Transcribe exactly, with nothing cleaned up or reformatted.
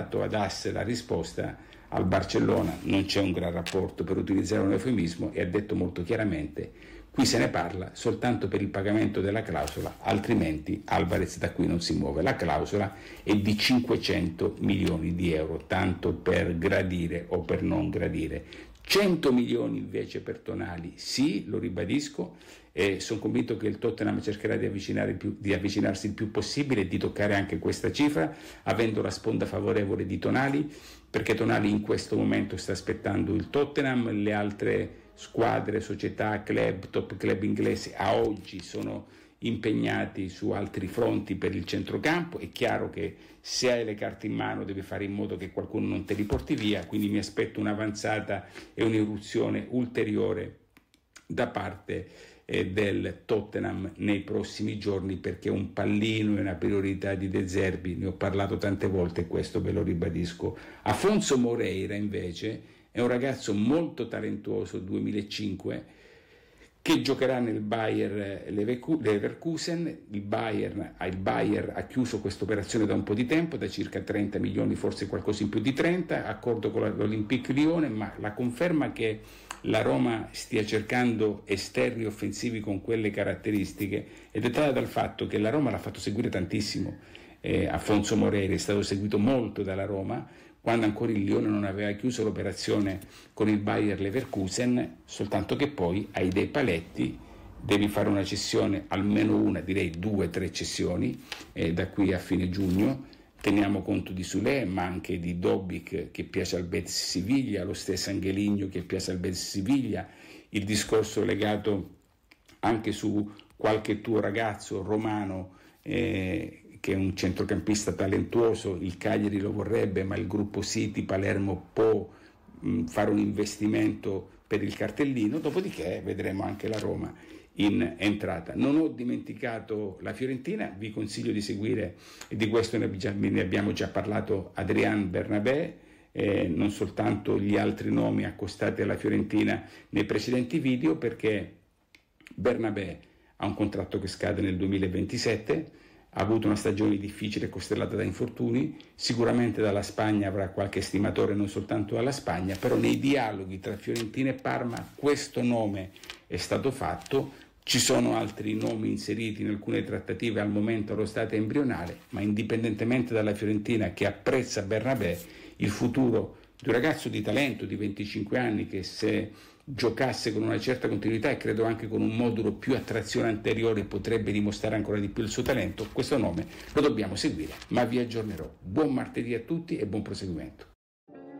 dato ad As la risposta: al Barcellona non c'è un gran rapporto, per utilizzare un eufemismo, e ha detto molto chiaramente: qui se ne parla soltanto per il pagamento della clausola, altrimenti Alvarez da qui non si muove. La clausola è di cinquecento milioni di euro, tanto per gradire o per non gradire. cento milioni invece per Tonali, sì, lo ribadisco, e sono convinto che il Tottenham cercherà di, avvicinare il più, di avvicinarsi il più possibile e di toccare anche questa cifra, avendo la sponda favorevole di Tonali, perché Tonali in questo momento sta aspettando il Tottenham. Le altre squadre, società, club, top club inglesi a oggi sono impegnati su altri fronti per il centrocampo. È chiaro che se hai le carte in mano devi fare in modo che qualcuno non te li porti via, quindi mi aspetto un'avanzata e un'irruzione ulteriore da parte eh, del Tottenham nei prossimi giorni, perché un pallino è una priorità di De Zerbi, ne ho parlato tante volte e questo ve lo ribadisco. Afonso Moreira invece è un ragazzo molto talentuoso, duemilacinque, che giocherà nel Bayer Leverkusen. Il Bayern, il Bayer ha chiuso questa operazione da un po' di tempo, da circa trenta milioni, forse qualcosa in più di trenta, accordo con l'Olympique Lione, ma la conferma che la Roma stia cercando esterni offensivi con quelle caratteristiche è dettata dal fatto che la Roma l'ha fatto seguire tantissimo. eh, Afonso Moreira è stato seguito molto dalla Roma quando ancora il Lione non aveva chiuso l'operazione con il Bayer Leverkusen, soltanto che poi hai dei paletti, devi fare una cessione, almeno una, direi due, tre cessioni eh, da qui a fine giugno. Teniamo conto di Sule, ma anche di Dobbik che piace al Betis Siviglia, lo stesso Angeligno che piace al Betis Siviglia, il discorso legato anche su qualche tuo ragazzo romano eh, che è un centrocampista talentuoso. Il Cagliari lo vorrebbe, ma il gruppo City Palermo può mh, fare un investimento per il cartellino, dopodiché vedremo anche la Roma in entrata. Non ho dimenticato la Fiorentina, vi consiglio di seguire, e di questo ne abbiamo già parlato, Adrian Bernabé, eh, non soltanto gli altri nomi accostati alla Fiorentina nei precedenti video, perché Bernabé ha un contratto che scade nel duemilaventisette, ha avuto una stagione difficile costellata da infortuni, sicuramente dalla Spagna avrà qualche stimatore, non soltanto dalla Spagna, però nei dialoghi tra Fiorentina e Parma questo nome è stato fatto. Ci sono altri nomi inseriti in alcune trattative al momento allo stato embrionale, ma indipendentemente dalla Fiorentina che apprezza Bernabé, il futuro di un ragazzo di talento di venticinque anni che, se giocasse con una certa continuità e credo anche con un modulo più attrazione anteriore, potrebbe dimostrare ancora di più il suo talento, questo nome lo dobbiamo seguire, ma vi aggiornerò. Buon martedì a tutti e buon proseguimento.